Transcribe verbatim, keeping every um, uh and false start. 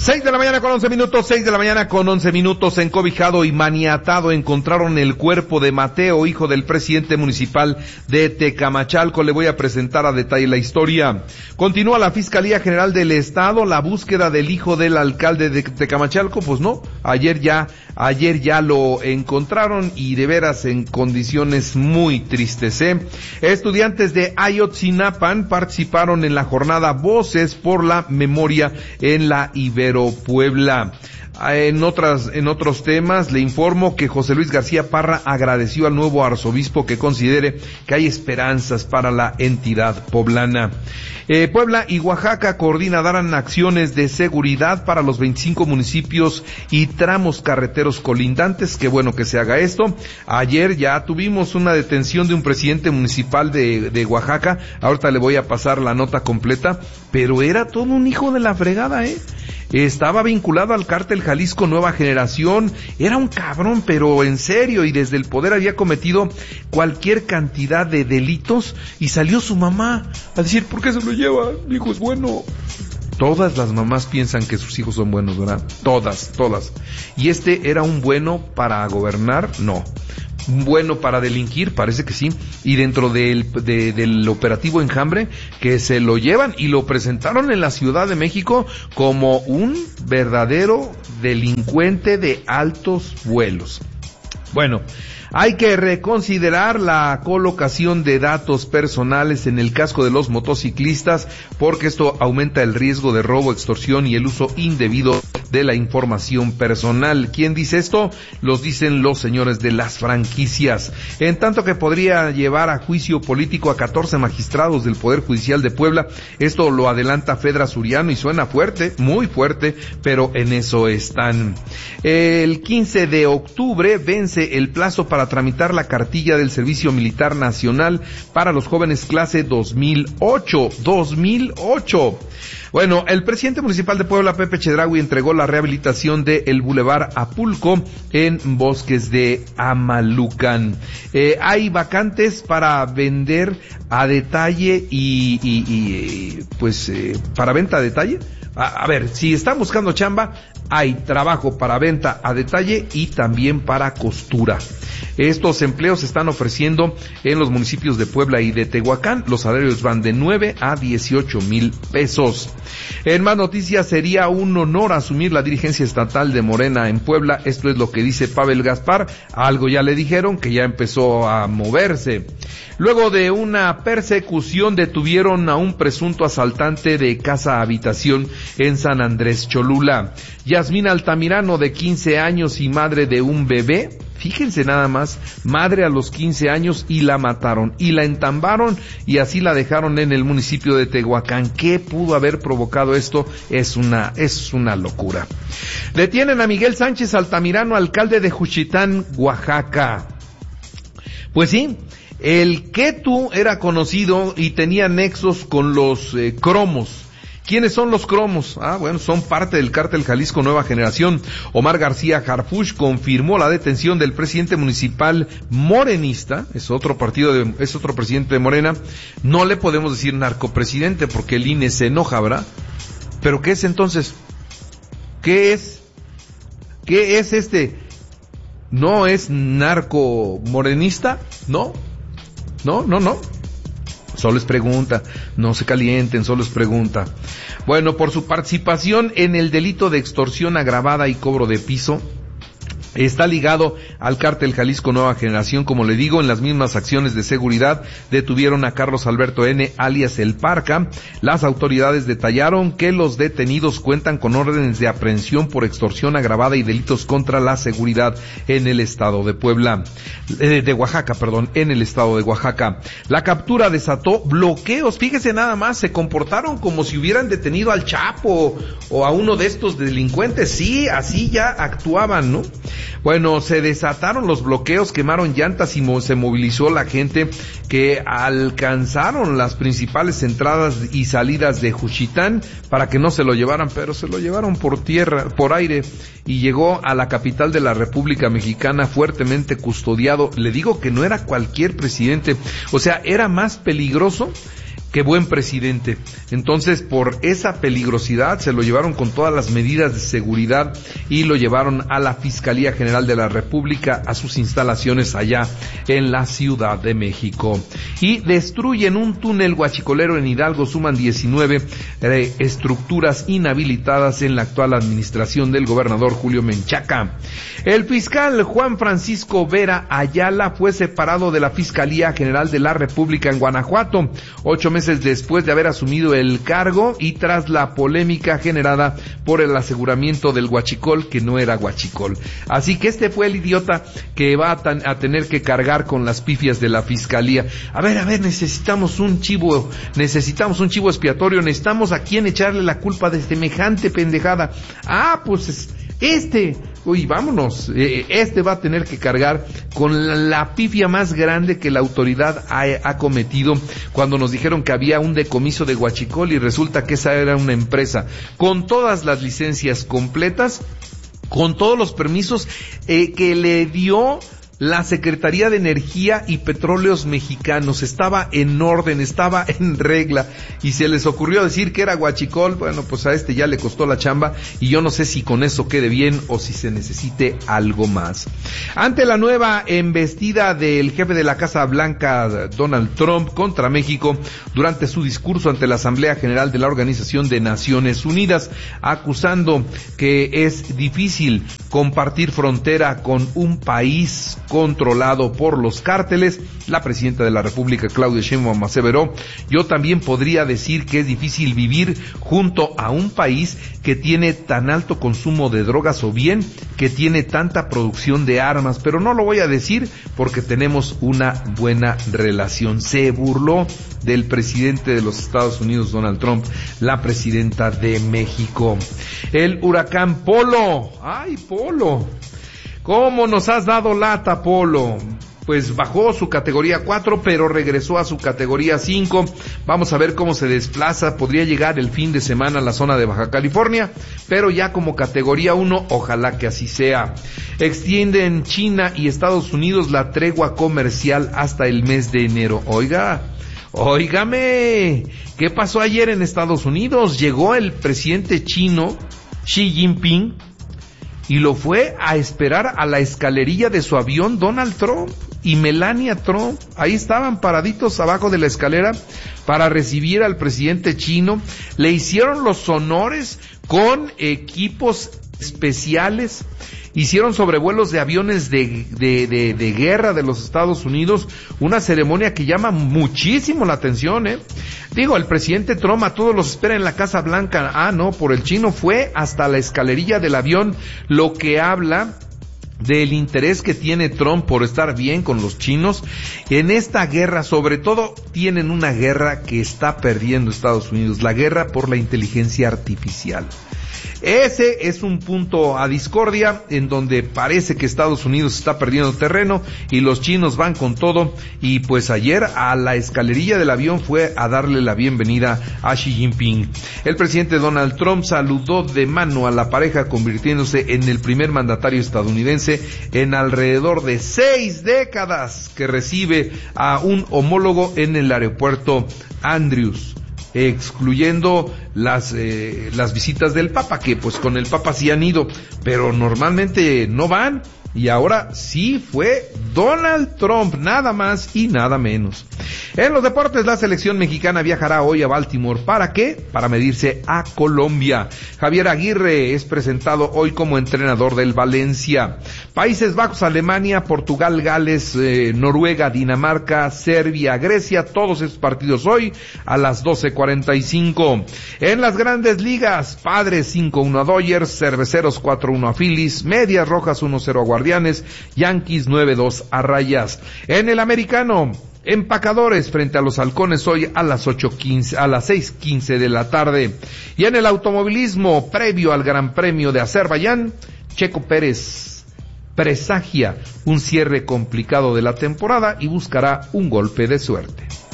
Seis de la mañana con once minutos, seis de la mañana con once minutos, encobijado y maniatado encontraron el cuerpo de Mateo, hijo del presidente municipal de Tecamachalco. Le voy a presentar a detalle la historia. Continúa la Fiscalía General del Estado la búsqueda del hijo del alcalde de Tecamachalco. Pues no, ayer ya, ayer ya lo encontraron y de veras en condiciones muy tristes, ¿eh? Estudiantes de Ayotzinapan participaron en la jornada Voces por la Memoria en la Ibero Puebla. En otras, en otros temas, le informo que José Luis García Parra agradeció al nuevo arzobispo que considere que hay esperanzas para la entidad poblana. Eh, Puebla y Oaxaca coordinarán acciones de seguridad para los veinticinco municipios y tramos carreteros colindantes. Qué bueno que se haga esto. Ayer ya tuvimos una detención de un presidente municipal de, de Oaxaca. Ahorita le voy a pasar la nota completa, pero era todo un hijo de la fregada, ¿eh? Estaba vinculado al cártel Jalisco Nueva Generación, era un cabrón, pero en serio, y desde el poder había cometido cualquier cantidad de delitos, y salió su mamá a decir, ¿por qué se lo lleva? Mi hijo es bueno. Todas las mamás piensan que sus hijos son buenos, ¿verdad? Todas, todas. ¿Y este era un bueno para gobernar? No. Bueno para delinquir, parece que sí, y dentro del, de, del operativo Enjambre, que se lo llevan y lo presentaron en la Ciudad de México como un verdadero delincuente de altos vuelos. Bueno, hay que reconsiderar la colocación de datos personales en el casco de los motociclistas porque esto aumenta el riesgo de robo, extorsión y el uso indebido de la información personal. ¿Quién dice esto? Los dicen los señores de las franquicias. En tanto que podría llevar a juicio político a catorce magistrados del Poder Judicial de Puebla. Esto lo adelanta Fedra Suriano y suena fuerte, muy fuerte, pero en eso están. El quince de octubre vence el plazo para para tramitar la cartilla del Servicio Militar Nacional para los jóvenes clase dos mil ocho. Bueno, el presidente municipal de Puebla, Pepe Chedraui, entregó la rehabilitación de el Boulevard Apulco en Bosques de Amalucan. Eh, hay vacantes para vender a detalle y, y, y pues, eh, para venta a detalle. A, a ver, si están buscando chamba, hay trabajo para venta a detalle y también para costura. Estos empleos se están ofreciendo en los municipios de Puebla y de Tehuacán. Los salarios van de nueve a dieciocho mil pesos. En más noticias, sería un honor asumir la dirigencia estatal de Morena en Puebla. Esto es lo que dice Pavel Gaspar. Algo ya le dijeron, que ya empezó a moverse. Luego de una persecución, detuvieron a un presunto asaltante de casa habitación en San Andrés Cholula. Yasmín Altamirano, de quince años y madre de un bebé. Fíjense nada más, madre a los quince años, y la mataron, y la entambaron, y así la dejaron en el municipio de Tehuacán. ¿Qué pudo haber provocado esto? Es una, es una locura. Detienen a Miguel Sánchez Altamirano, alcalde de Juchitán, Oaxaca. Pues sí, el Ketu era conocido y tenía nexos con los eh, cromos. ¿Quiénes son los cromos? Ah, bueno, son parte del cártel Jalisco Nueva Generación. Omar García Harfuch confirmó la detención del presidente municipal morenista, es otro partido, de, es otro presidente de Morena. No le podemos decir narcopresidente porque el I N E se enoja, ¿verdad? ¿Pero qué es entonces? ¿Qué es? ¿Qué es este? ¿No es narco morenista? ¿No? ¿No? ¿No? ¿No? Solo es pregunta, no se calienten, solo es pregunta. Bueno, por su participación en el delito de extorsión agravada y cobro de piso, está ligado al cártel Jalisco Nueva Generación. Como le digo, en las mismas acciones de seguridad detuvieron a Carlos Alberto N., alias El Parca. Las autoridades detallaron que los detenidos cuentan con órdenes de aprehensión por extorsión agravada y delitos contra la seguridad en el estado de Puebla, eh, de Oaxaca, perdón, en el estado de Oaxaca. La captura desató bloqueos. Fíjese nada más, se comportaron como si hubieran detenido al Chapo o a uno de estos delincuentes. Sí, así ya actuaban, ¿no? Bueno, se desataron los bloqueos, quemaron llantas y mo- se movilizó la gente que alcanzaron las principales entradas y salidas de Juchitán para que no se lo llevaran, pero se lo llevaron por tierra, por aire, y llegó a la capital de la República Mexicana fuertemente custodiado. Le digo que no era cualquier presidente, o sea, era más peligroso Qué buen presidente. Entonces, por esa peligrosidad, se lo llevaron con todas las medidas de seguridad y lo llevaron a la Fiscalía General de la República, a sus instalaciones allá en la Ciudad de México. Y destruyen un túnel huachicolero en Hidalgo. Suman diecinueve eh, estructuras inhabilitadas en la actual administración del gobernador Julio Menchaca. El fiscal Juan Francisco Vera Ayala fue separado de la Fiscalía General de la República en Guanajuato, ocho meses después de haber asumido el cargo y tras la polémica generada por el aseguramiento del huachicol que no era huachicol. Así que este fue el idiota que va a, tan, a tener que cargar con las pifias de la Fiscalía. A ver, a ver, necesitamos un chivo, necesitamos un chivo expiatorio, necesitamos a quién echarle la culpa de semejante pendejada. Ah, pues este... Uy, vámonos, eh, este va a tener que cargar con la, la pifia más grande que la autoridad ha, ha cometido cuando nos dijeron que había un decomiso de huachicol y resulta que esa era una empresa con todas las licencias completas, con todos los permisos eh, que le dio la Secretaría de Energía y Petróleos Mexicanos. Estaba en orden, estaba en regla, y se les ocurrió decir que era huachicol. Bueno, pues a este ya le costó la chamba, y yo no sé si con eso quede bien o si se necesite algo más. Ante la nueva embestida del jefe de la Casa Blanca, Donald Trump, contra México, durante su discurso ante la Asamblea General de la Organización de Naciones Unidas, acusando que es difícil compartir frontera con un país controlado por los cárteles, la presidenta de la República, Claudia Sheinbaum, aseveró: yo también podría decir que es difícil vivir junto a un país que tiene tan alto consumo de drogas o bien que tiene tanta producción de armas, pero no lo voy a decir porque tenemos una buena relación. Se burló del presidente de los Estados Unidos, Donald Trump, la presidenta de México. El huracán Polo, ay Polo, ¿cómo nos has dado lata, Polo? Pues bajó su categoría cuatro, pero regresó a su categoría cinco. Vamos a ver cómo se desplaza. Podría llegar el fin de semana a la zona de Baja California, pero ya como categoría uno, ojalá que así sea. Extienden China y Estados Unidos la tregua comercial hasta el mes de enero. Oiga, óigame, ¿qué pasó ayer en Estados Unidos? Llegó el presidente chino, Xi Jinping, y lo fue a esperar a la escalerilla de su avión Donald Trump y Melania Trump. Ahí estaban paraditos abajo de la escalera para recibir al presidente chino. Le hicieron los honores con equipos especiales, hicieron sobrevuelos de aviones de, de, de, de guerra de los Estados Unidos, una ceremonia que llama muchísimo la atención, ¿eh? Digo, el presidente Trump a todos los espera en la Casa Blanca. Ah, no, por el chino fue hasta la escalerilla del avión, lo que habla del interés que tiene Trump por estar bien con los chinos en esta guerra. Sobre todo tienen una guerra que está perdiendo Estados Unidos, la guerra por la inteligencia artificial. Ese es un punto a discordia en donde parece que Estados Unidos está perdiendo terreno y los chinos van con todo, y pues ayer a la escalerilla del avión fue a darle la bienvenida a Xi Jinping. El presidente Donald Trump saludó de mano a la pareja, convirtiéndose en el primer mandatario estadounidense en alrededor de seis décadas que recibe a un homólogo en el aeropuerto Andrews, excluyendo las eh, las visitas del Papa, que pues con el Papa sí han ido, pero normalmente no van, y ahora sí fue Donald Trump, nada más y nada menos. En los deportes, la selección mexicana viajará hoy a Baltimore. ¿Para qué? Para medirse a Colombia. Javier Aguirre es presentado hoy como entrenador del Valencia. Países Bajos, Alemania, Portugal, Gales, eh, Noruega, Dinamarca, Serbia, Grecia, todos esos partidos hoy a las doce cuarenta y cinco. En las grandes ligas, Padres cinco uno a Dodgers, Cerveceros cuatro uno a Phillies, Medias Rojas uno cero a Guardianes, Yankees nueve dos a Rayas. En el americano, Empacadores frente a los Halcones hoy a las ocho quince, a las seis quince de la tarde. Y en el automovilismo, previo al Gran Premio de Azerbaiyán, Checo Pérez presagia un cierre complicado de la temporada y buscará un golpe de suerte.